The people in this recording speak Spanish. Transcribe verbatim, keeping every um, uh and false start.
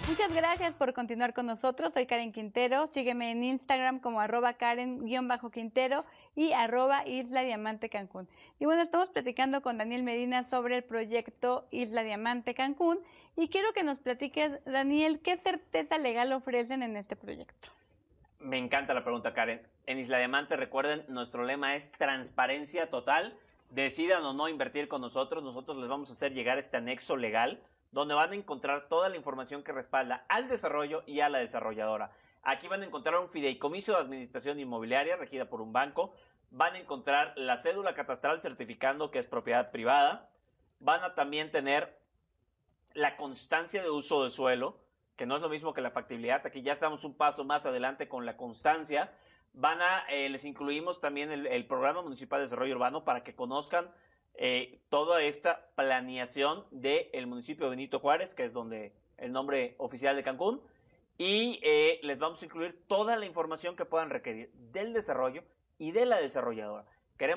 Muchas gracias por continuar con nosotros. Soy Karen Quintero. Sígueme en Instagram como arroba Karen-Quintero y arroba Isla Diamante Cancún. Y bueno, estamos platicando con Daniel Medina sobre el proyecto Isla Diamante Cancún. Y quiero que nos platiques, Daniel, ¿qué certeza legal ofrecen en este proyecto? Me encanta la pregunta, Karen. En Isla Diamante, recuerden, nuestro lema es transparencia total. Decidan o no invertir con nosotros. Nosotros les vamos a hacer llegar este anexo legal donde van a encontrar toda la información que respalda al desarrollo y a la desarrolladora. Aquí van a encontrar un fideicomiso de administración inmobiliaria regida por un banco. Van a encontrar la cédula catastral certificando que es propiedad privada. Van a también tener la constancia de uso de suelo, que no es lo mismo que la factibilidad. Aquí ya estamos un paso más adelante con la constancia. Van a, eh, les incluimos también el, el Programa Municipal de Desarrollo Urbano para que conozcan eh, toda esta planeación del municipio de Benito Juárez, que es donde el nombre oficial de Cancún, y eh, les vamos a incluir toda la información que puedan requerir del desarrollo y de la desarrolladora.